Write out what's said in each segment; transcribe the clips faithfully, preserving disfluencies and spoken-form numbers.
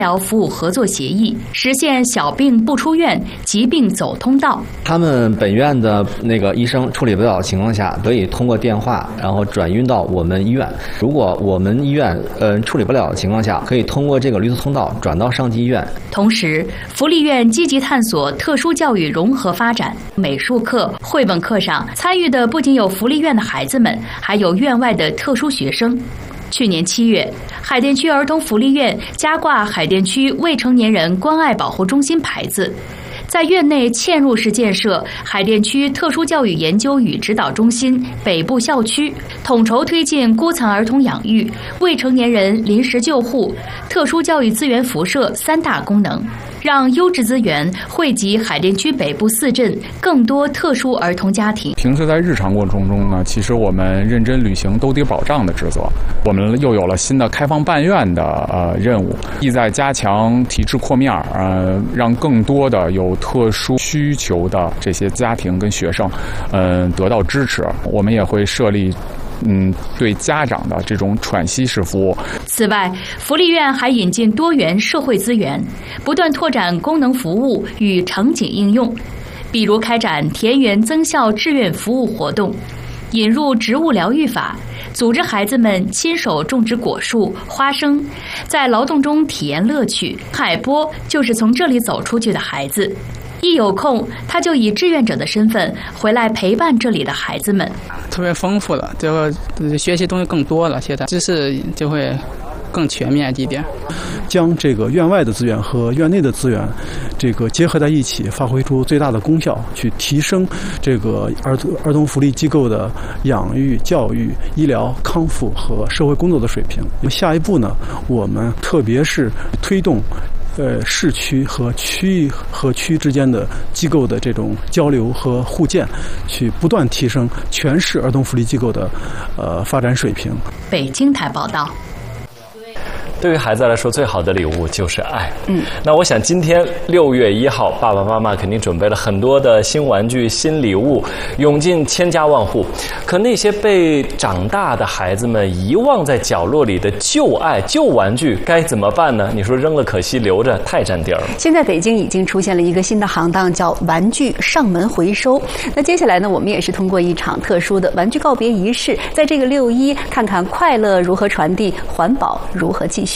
疗服务合作协议，实现小病不出院、疾病走通道。 他们本院的那个医生处理不了的情况下，得以通过电话，然后转运到我们医院。如果我们医院呃处理不了的情况下，可以通过这个绿色通道转到上级医院。 同时，福利院积极探索特殊教育融合发展。美术课、绘本课上参与的不仅有福利院的孩子们，还有院外的特殊学生。去年七月，海淀区儿童福利院加挂海淀区未成年人关爱保护中心牌子，在院内嵌入式建设海淀区特殊教育研究与指导中心北部校区，统筹推进孤残儿童养育、未成年人临时救护、特殊教育资源辐射三大功能，让优质资源惠及海淀区北部四镇更多特殊儿童家庭。 平时在日常过程中呢，其实我们认真履行兜底保障的职责。我们又有了新的开放办院的呃任务，意在加强体制扩面，呃，让更多的有特殊需求的这些家庭跟学生，嗯、呃，得到支持。我们也会设立。嗯，对家长的这种喘息式服务。 此外，福利院还引进多元社会资源，不断拓展功能服务与场景应用，比如开展田园增效志愿服务活动，引入植物疗愈法，组织孩子们亲手种植果树、花生，在劳动中体验乐趣。海波就是从这里走出去的孩子。一有空，他就以志愿者的身份回来陪伴这里的孩子们。 特别丰富了，这个学习东西更多了，现在知识就会更全面一点。 将这个院外的资源和院内的资源，这个结合在一起，发挥出最大的功效，去提升这个儿童儿童福利机构的养育、教育、医疗、康复和社会工作的水平。下一步呢，我们特别是推动。呃，市区和区和区之间的机构的这种交流和互鉴，去不断提升全市儿童福利机构的呃发展水平。 北京台报道。 对于孩子来说，最好的礼物就是爱。嗯，那我想今天六月一号，爸爸妈妈肯定准备了很多的新玩具、新礼物，涌进千家万户。可那些被长大的孩子们遗忘在角落里的旧爱、旧玩具该怎么办呢？你说扔了可惜，留着太占地儿了。 现在北京已经出现了一个新的行当，叫玩具上门回收。那接下来呢，我们也是通过一场特殊的玩具告别仪式，在这个六一，看看快乐如何传递，环保如何继续。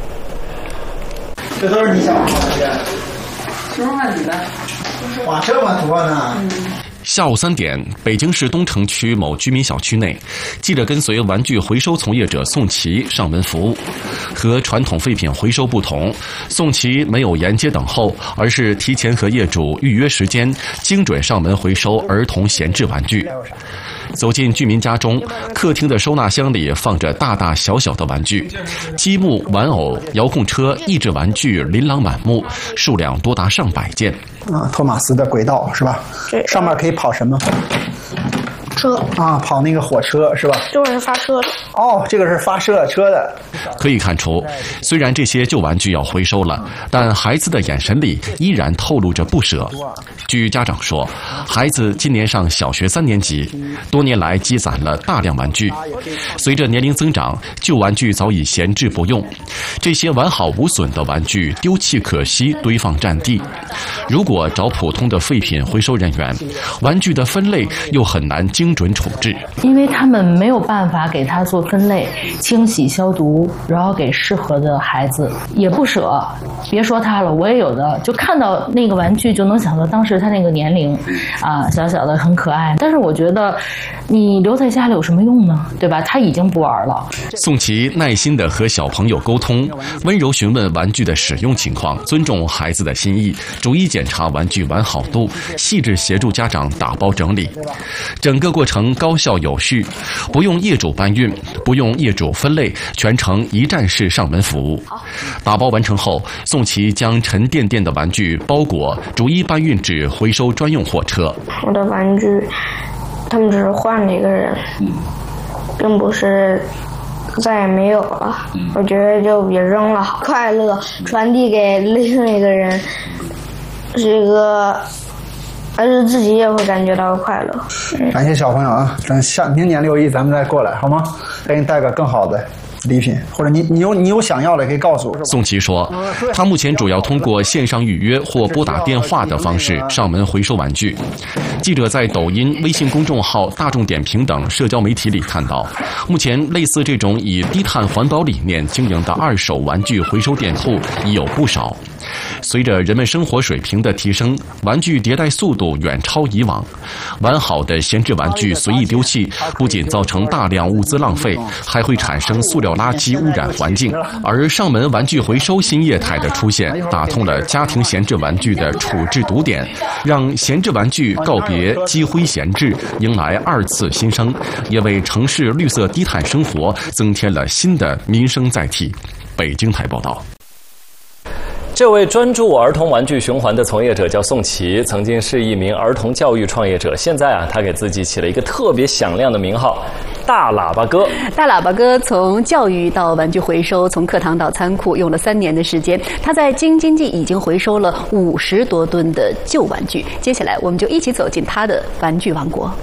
这都是你想画的， 什么画你的？ 画这么多呢？嗯下午三点，北京市东城区某居民小区内，记者跟随玩具回收从业者宋琦上门服务。和传统废品回收不同，宋琦没有沿街等候，而是提前和业主预约时间，精准上门回收儿童闲置玩具。走进居民家中，客厅的收纳箱里放着大大小小的玩具，积木、玩偶、遥控车、益智玩具琳琅满目，数量多达上百件。 啊，托马斯的轨道是吧？上面可以跑什么？ 车啊，跑那个火车是吧？ 就是发车的。 哦，这个是发射车的。 可以看出，虽然这些旧玩具要回收了，但孩子的眼神里依然透露着不舍。据家长说，孩子今年上小学三年级，多年来积攒了大量玩具。随着年龄增长，旧玩具早已闲置不用，这些完好无损的玩具丢弃可惜，堆放占地。如果找普通的废品回收人员，玩具的分类又很难精准处置， 因为他们没有办法给他做分类、清洗、消毒，然后给适合的孩子，也不舍。别说他了，我也有的，就看到那个玩具就能想到当时他那个年龄，啊，小小的很可爱。但是我觉得，你留在家里有什么用呢？对吧？他已经不玩了。 宋琦耐心地和小朋友沟通，温柔询问玩具的使用情况，尊重孩子的心意，逐一检查玩具完好度，细致协助家长打包整理。整个过程高效有序，不用业主搬运，不用业主分类，全程一站式上门服务。打包完成后，宋琦将沉甸甸的玩具包裹，逐一搬运至回收专用货车。 我的玩具，他们只是换了一个人，并不是再也没有了。我觉得就别扔了好，快乐传递给另一个人，是一个。而是自己也会感觉到快乐。 感谢小朋友啊！等下明年六一咱们再过来好吗？给你带个更好的。 礼品，或者你你有你有想要的可以告诉我。 宋琦说，他目前主要通过线上预约或拨打电话的方式上门回收玩具。记者在抖音、微信公众号、大众点评等社交媒体里看到，目前类似这种以低碳环保理念经营的二手玩具回收店铺已有不少。随着人们生活水平的提升，玩具迭代速度远超以往。完好的闲置玩具随意丢弃，不仅造成大量物资浪费，还会产生塑料垃圾污染环境。而上门玩具回收新业态的出现，打通了家庭闲置玩具的处置堵点，让闲置玩具告别积灰闲置，迎来二次新生，也为城市绿色低碳生活增添了新的民生载体。北京台报道。 这位专注儿童玩具循环的从业者叫宋琦，曾经是一名儿童教育创业者。现在啊，他给自己起了一个特别响亮的名号——大喇叭哥。 大喇叭哥从教育到玩具回收，从课堂到仓库，用了三年的时间。他在京津冀已经回收了五十多吨的旧玩具。接下来，我们就一起走进他的玩具王国。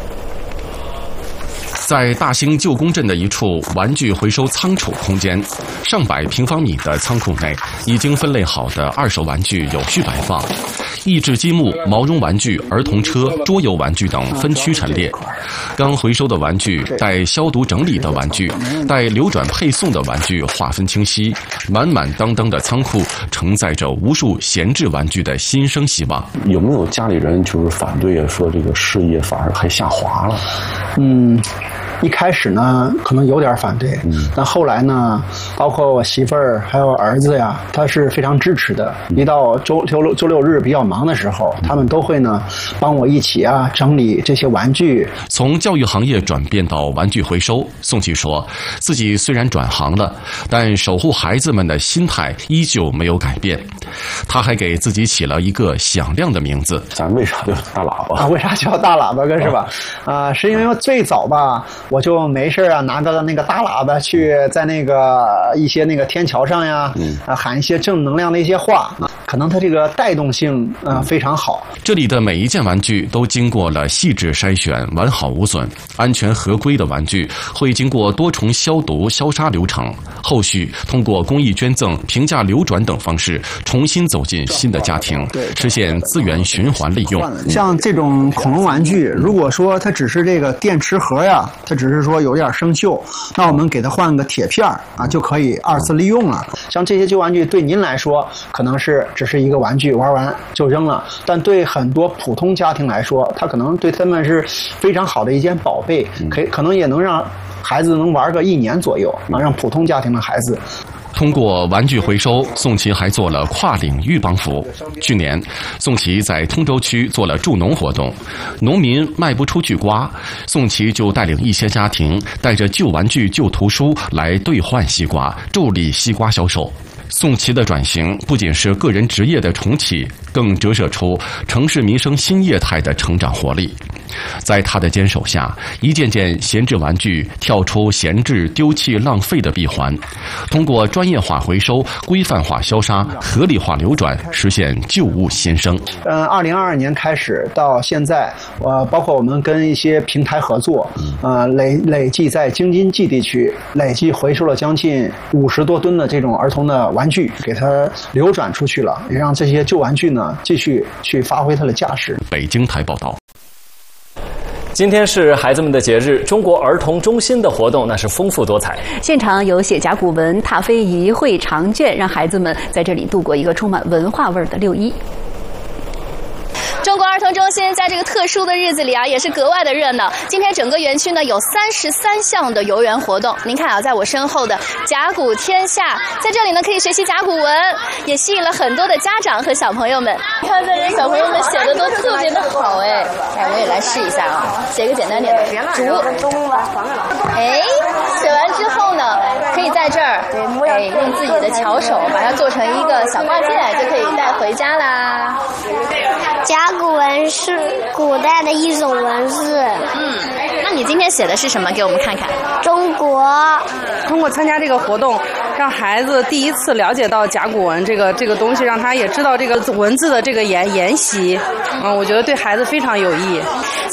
在大兴旧宫镇的一处玩具回收仓储空间，上百平方米的仓库内，已经分类好的二手玩具有序摆放，益智积木、毛绒玩具、儿童车、桌游玩具等分区陈列。刚回收的玩具、待消毒整理的玩具、待流转配送的玩具划分清晰，满满当当的仓库承载着无数闲置玩具的新生希望。 有没有家里人就是反对，说这个事业反而还下滑了？ 嗯。一开始呢，可能有点反对，嗯，但后来呢，包括我媳妇儿还有儿子呀，他是非常支持的。一到周周六周六日比较忙的时候，他们都会呢帮我一起啊整理这些玩具。 从教育行业转变到玩具回收，宋琦说，自己虽然转行了，但守护孩子们的心态依旧没有改变。他还给自己起了一个响亮的名字。 咱为啥叫大喇叭啊？为啥叫大喇叭哥是吧？啊，是因为最早吧。我就没事啊，拿着那个大喇叭去在那个一些那个天桥上呀，嗯、啊喊一些正能量的一些话，可能它这个带动性啊、呃、非常好。 这里的每一件玩具都经过了细致筛选，完好无损，安全合规的玩具会经过多重消毒消杀流程，后续通过公益捐赠、评价流转等方式重新走进新的家庭，实现资源循环利用。 像这种恐龙玩具，如果说它只是这个电池盒呀，它只是说有点生锈，那我们给它换个铁片啊，就可以二次利用了。像这些旧玩具对您来说可能是只是一个玩具，玩完就扔了，但对很多普通家庭来说，它可能对他们是非常好的一件宝贝，可可能也能让孩子能玩个一年左右啊，让普通家庭的孩子。 通过玩具回收，宋琦还做了跨领域帮扶。去年，宋琦在通州区做了助农活动，农民卖不出去瓜，宋琦就带领一些家庭带着旧玩具、旧图书来兑换西瓜，助力西瓜销售。宋琦的转型不仅是个人职业的重启，更折射出城市民生新业态的成长活力。在他的坚守下，一件件闲置玩具跳出闲置、丢弃、浪费的闭环，通过专业化回收、规范化消杀、合理化流转，实现旧物新生。 嗯，二零二二年开始到现在，呃，包括我们跟一些平台合作，呃，累累计在京津冀地区累计回收了将近五十多吨的这种儿童的玩具，给它流转出去了，也让这些旧玩具呢继续去发挥它的价值。 北京台报道。 今天是孩子们的节日，中国儿童中心的活动那是丰富多彩。 现场有写甲骨文、踏非遗、绘长卷，让孩子们在这里度过一个充满文化味儿的六一。 中国儿童中心在这个特殊的日子里啊，也是格外的热闹。今天整个园区呢有三十三项的游园活动。您看啊，在我身后的甲骨天下，在这里呢可以学习甲骨文，也吸引了很多的家长和小朋友们。看这里小朋友们写的都特别的好哎，哎，我也来试一下啊，写个简单点的竹。哎，写完之后呢，可以在这儿哎用自己的巧手把它做成一个小挂件，就可以带回家啦。 甲骨文是古代的一种文字。 嗯，那你今天写的是什么？给我们看看。 中国。 通过参加这个活动，让孩子第一次了解到甲骨文这个这个东西，让他也知道这个文字的这个沿沿袭。嗯，我觉得对孩子非常有益。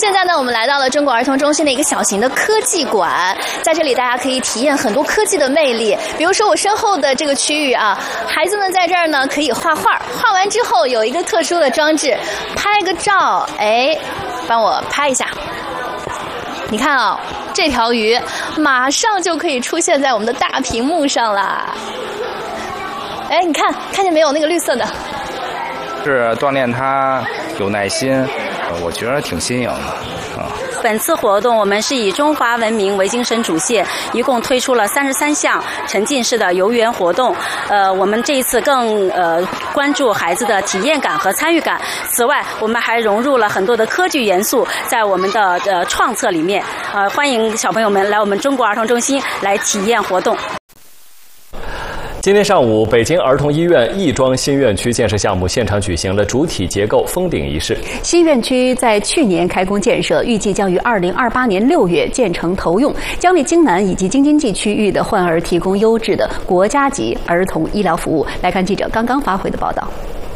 现在呢，我们来到了中国儿童中心的一个小型的科技馆，在这里大家可以体验很多科技的魅力。比如说我身后的这个区域啊，孩子们在这儿呢可以画画，画完之后有一个特殊的装置，拍个照，哎，帮我拍一下。你看啊，这条鱼马上就可以出现在我们的大屏幕上啦。哎，你看，看见没有？那个绿色的， 是锻炼他有耐心，我觉得挺新颖的啊。 本次活动我们是以中华文明为精神主线，一共推出了三十三项沉浸式的游园活动。呃，我们这一次更呃关注孩子的体验感和参与感。此外，我们还融入了很多的科技元素在我们的呃创策里面。呃，欢迎小朋友们来我们中国儿童中心来体验活动。 今天上午，北京儿童医院亦庄新院区建设项目现场举行了主体结构封顶仪式。 新院区在去年开工建设，预计将于二零二八年六月建成投用，将为京南以及京津冀区域的患儿提供优质的国家级儿童医疗服务。来看记者刚刚发回的报道。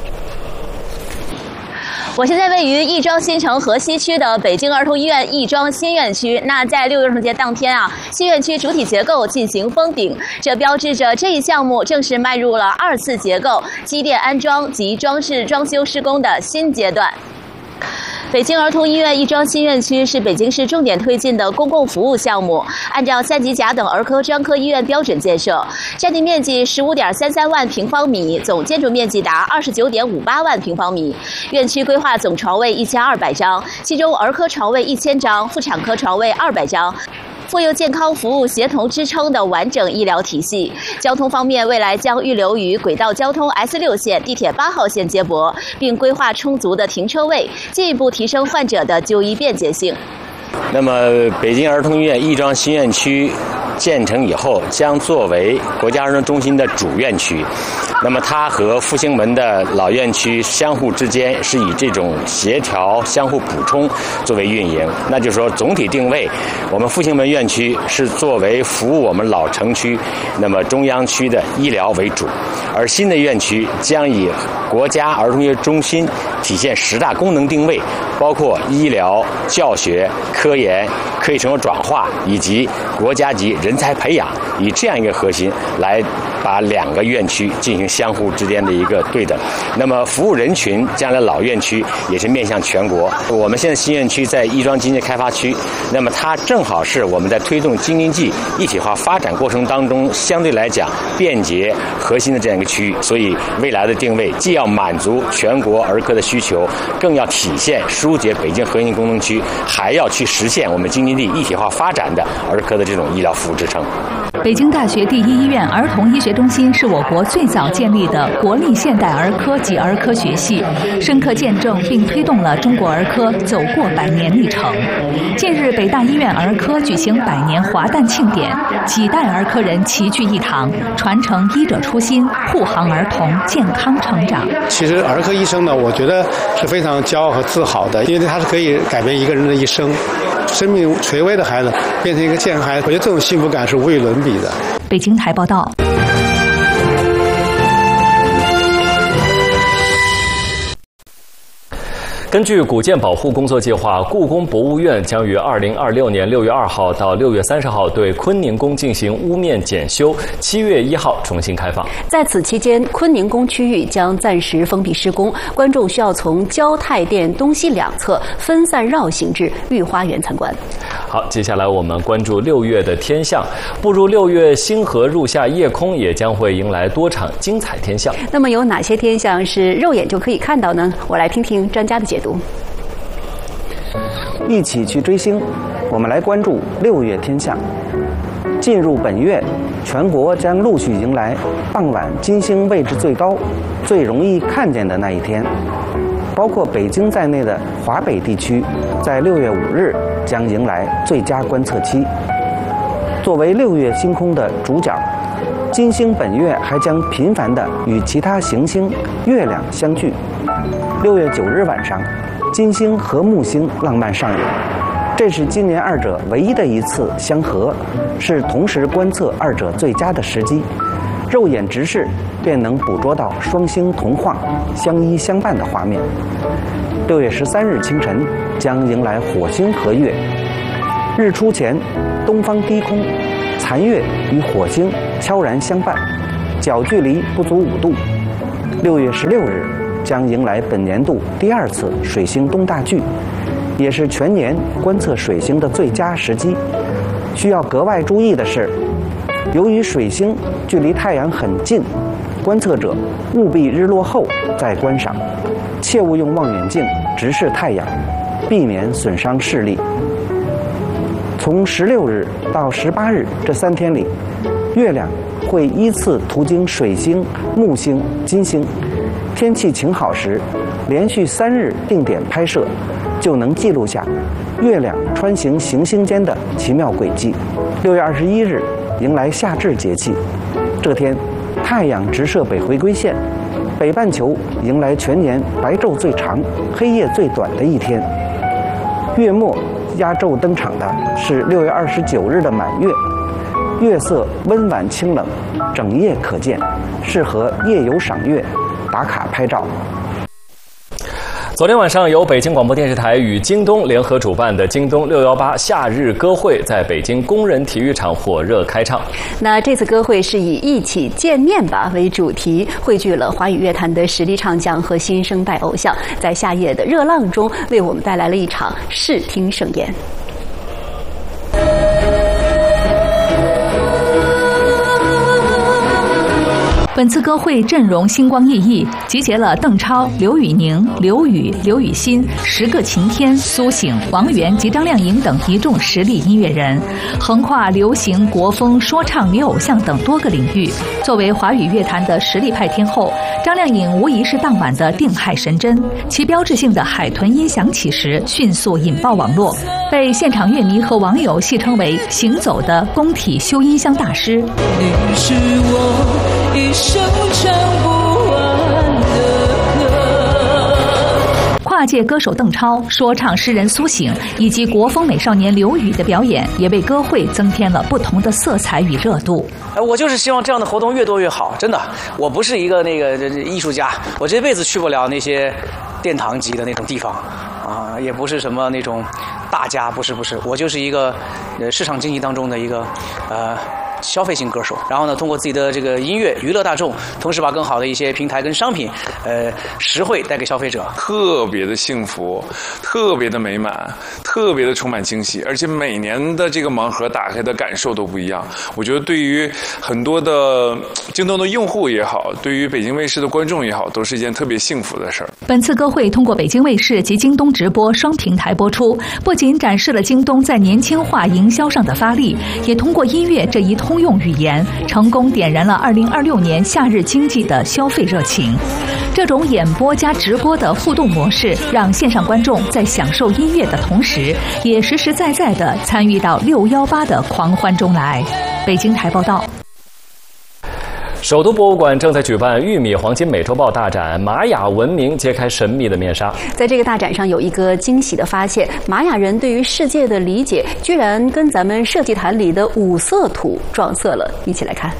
我现在位于亦庄新城河西区的北京儿童医院亦庄新院区。那在六一儿童节当天啊，新院区主体结构进行封顶，这标志着这一项目正式迈入了二次结构、机电安装及装饰装修施工的新阶段。北京儿童医院亦庄新院区是北京市重点推进的公共服务项目，按照三级甲等儿科专科医院标准建设，占地面积十五点三三万平方米，总建筑面积达二十九点五八万平方米。院区规划总床位一千二百张，其中儿科床位一千张，妇产科床位二百张。妇幼健康服务协同支撑的完整医疗体系。交通方面，未来将预留与轨道交通 S 六线、地铁八号线接驳，并规划充足的停车位，进一步提升患者的就医便捷性。 那么，北京儿童医院亦庄新院区建成以后，将作为国家儿童中心的主院区。那么，它和复兴门的老院区相互之间是以这种协调、相互补充作为运营。那就是说，总体定位，我们复兴门院区是作为服务我们老城区、那么中央区的医疗为主，而新的院区将以国家儿童医院中心体现十大功能定位，包括医疗、教学、科研、科技成果转化以及国家级人才培养，以这样一个核心来把两个院区进行相互之间的一个对等。那么服务人群，将来老院区也是面向全国。我们现在新院区在亦庄经济开发区，那么它正好是我们在推动京津冀一体化发展过程当中相对来讲便捷核心的这样一个区域。所以未来的定位既要满足全国儿科的需求，更要体现疏解北京核心功能区，还要去实现我们京津冀一体化发展的儿科的这种医疗服务支撑。 北京大学第一医院儿童医学中心是我国最早建立的国立现代儿科及儿科学系，深刻见证并推动了中国儿科走过百年历程。近日，北大医院儿科举行百年华诞庆典，几代儿科人齐聚一堂，传承医者初心，护航儿童健康成长。 其实儿科医生呢，我觉得是非常骄傲和自豪的，因为他是可以改变一个人的一生。生命垂危的孩子变成一个健康孩子，我觉得这种幸福感是无与伦比的。 北京台报道。 根据古建保护工作计划，故宫博物院将于二零二六年六月二号到六月三十号对坤宁宫进行屋面检修，七月一号重新开放。 在此期间，坤宁宫区域将暂时封闭施工，观众需要从交泰殿东西两侧分散绕行至御花园参观。 好，接下来我们关注六月的天象。步入六月，星河入夏，夜空也将会迎来多场精彩天象。 那么有哪些天象是肉眼就可以看到呢？我来听听专家的解读。 一起去追星，我们来关注六月天象。进入本月，全国将陆续迎来傍晚金星位置最高、最容易看见的那一天。包括北京在内的华北地区，在六月五日将迎来最佳观测期。作为六月星空的主角，金星本月还将频繁地与其他行星、月亮相聚。六月九日晚上，金星和木星浪漫上演，这是今年二者唯一的一次相合，是同时观测二者最佳的时机。 肉眼直视便能捕捉到双星同化、相依相伴的画面。六月十三日清晨将迎来火星合月，日出前东方低空，残月与火星悄然相伴，角距离不足五度。六月十六日将迎来本年度第二次水星东大距，也是全年观测水星的最佳时机。需要格外注意的是，由于水星距离太阳很近，观测者务必日落后再观赏，切勿用望远镜直视太阳，避免损伤视力。从十六日到十八日这三天里，月亮会依次途经水星、木星、金星。天气晴好时，连续三日定点拍摄，就能记录下月亮穿行行星间的奇妙轨迹。六月二十一日迎来夏至节气，这天太阳直射北回归线，北半球迎来全年白昼最长、黑夜最短的一天。月末压轴登场的是六月二十九日的满月，月色温婉清冷，整夜可见，适合夜游赏月、打卡拍照。 昨天晚上，由北京广播电视台与京东联合主办的京东六一八夏日歌会在北京工人体育场火热开唱。 那这次歌会是以一起见面吧为主题，汇聚了华语乐坛的实力唱将和新生代偶像，在夏夜的热浪中为我们带来了一场视听盛宴。 本次歌会阵容星光熠熠，集结了邓超、刘宇宁、刘宇、刘雨昕、十个晴天、苏醒、王源及张靓颖等一众实力音乐人，横跨流行、国风、说唱、女偶像等多个领域。作为华语乐坛的实力派天后，张靓颖无疑是当晚的定海神针。其标志性的海豚音响起时，迅速引爆网络，被现场乐迷和网友戏称为“行走的工体修音箱大师”。 你是我一生唱不完的歌。 跨界歌手邓超、说唱诗人苏醒以及国风美少年刘宇的表演，也为歌会增添了不同的色彩与热度。 我就是希望这样的活动越多越好，真的。我不是一个那个艺术家，我这辈子去不了那些殿堂级的那种地方，啊，也不是什么那种大家，不是不是，我就是一个呃市场经济当中的一个呃。消费型歌手，然后呢，通过自己的这个音乐娱乐大众，同时把更好的一些平台跟商品，呃，实惠带给消费者。 特别的幸福，特别的美满，特别的充满惊喜，而且每年的这个盲盒打开的感受都不一样。我觉得对于很多的京东的用户也好，对于北京卫视的观众也好，都是一件特别幸福的事儿。 本次歌会通过北京卫视及京东直播双平台播出，不仅展示了京东在年轻化营销上的发力，也通过音乐这一通用语言，成功点燃了二零二六年夏日经济的消费热情。这种演播加直播的互动模式，让线上观众在享受音乐的同时，也实实在在地参与到六一八的狂欢中来。北京台报道。 首都博物馆正在举办玉米黄金美洲豹大展，玛雅文明揭开神秘的面纱。 在这个大展上有一个惊喜的发现，玛雅人对于世界的理解居然跟咱们设计坛里的五色图撞色了，一起来看。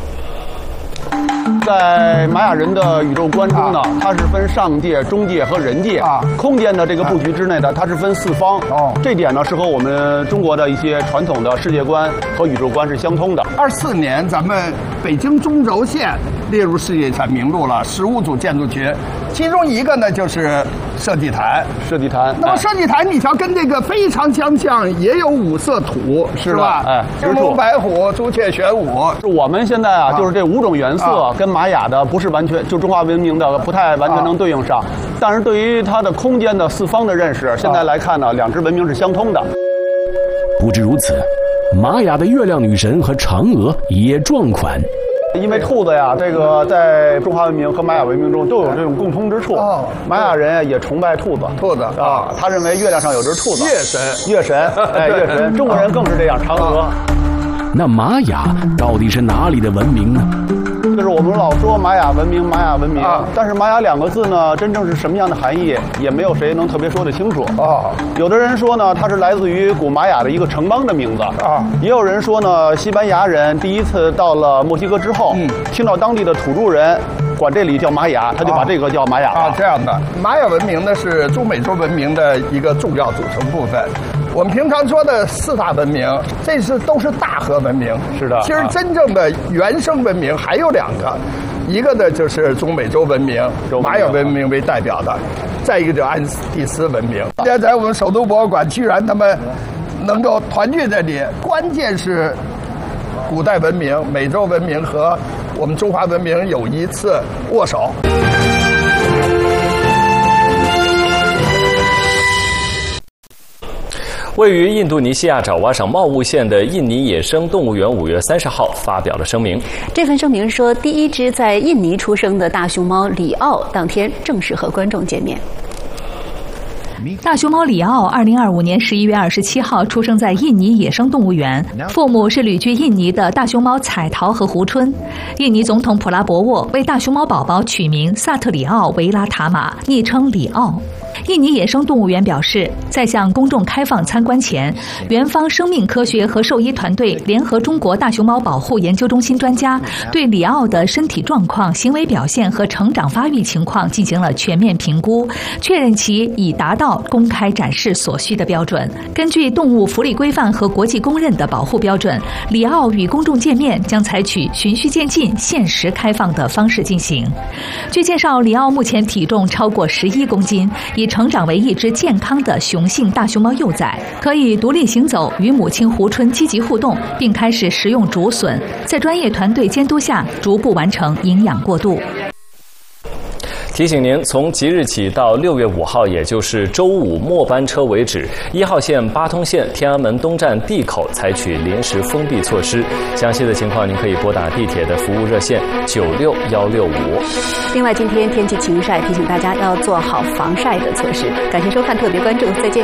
在玛雅人的宇宙观中呢，它是分上界、中界和人界啊。空间的这个布局之内呢，它是分四方。哦，这点呢是和我们中国的一些传统的世界观和宇宙观是相通的。 二四年，咱们北京中轴线列入世界遗产名录了十五组建筑群，其中一个呢就是设计坛。 设计坛。 那么设计坛，你瞧跟这个非常相像，也有五色土，是吧？哎，青龙白虎、朱雀玄武。 我们现在啊，就是这五种元素跟玛雅的不是完全，就中华文明的不太完全能对应上，但是对于它的空间的四方的认识，现在来看呢，两支文明是相通的。 不止如此，玛雅的月亮女神和嫦娥也撞款。 因为兔子呀，这个在中华文明和玛雅文明中都有这种共通之处。哦，玛雅人也崇拜兔子， 兔子啊，他认为月亮上有只兔子， 月神， 月神，哎，月神。中国人更是这样，嫦娥。 那玛雅到底是哪里的文明呢？ 就是我们老说玛雅文明，玛雅文明，啊、但是玛雅两个字呢，真正是什么样的含义，也没有谁能特别说得清楚。啊，有的人说呢，它是来自于古玛雅的一个城邦的名字。啊，也有人说呢，西班牙人第一次到了墨西哥之后，嗯，听到当地的土著人管这里叫玛雅，他就把这个叫玛雅了。 啊，这样的，玛雅文明呢是中美洲文明的一个重要组成部分。我们平常说的四大文明，这是都是大河文明。 是的。 其实真正的原生文明还有两个，一个呢就是中美洲文明，玛雅文明为代表的，再一个就是安第斯文明。今天在我们首都博物馆，居然他们能够团聚这里，关键是古代文明、美洲文明和我们中华文明有一次握手。 位于印度尼西亚爪哇省茂物县的印尼野生动物园五月三十号发表了声明。 这份声明说，第一只在印尼出生的大熊猫里奥当天正式和观众见面。 大熊猫里奥二零二五年十一月二十七号出生在印尼野生动物园，父母是旅居印尼的大熊猫彩桃和胡春。印尼总统普拉博沃为大熊猫宝宝取名萨特里奥维拉塔马，昵称里奥。印尼野生动物园表示，在向公众开放参观前，园方生命科学和兽医团队联合中国大熊猫保护研究中心专家，对里奥的身体状况、行为表现和成长发育情况进行了全面评估，确认其已达到公开展示所需的标准。根据动物福利规范和国际公认的保护标准，里奥与公众见面将采取循序渐进、限时开放的方式进行。据介绍，里奥目前体重超过十一公斤，已成长为一只健康的雄性大熊猫幼崽，可以独立行走，与母亲胡春积极互动，并开始食用竹笋，在专业团队监督下逐步完成营养过渡。 提醒您，从即日起到六月五号，也就是周五末班车为止，一号线八通线天安门东站 D 口采取临时封闭措施。详细的情况您可以拨打地铁的服务热线九六幺六五。 另外，今天天气晴晒，提醒大家要做好防晒的措施。感谢收看特别关注，再见。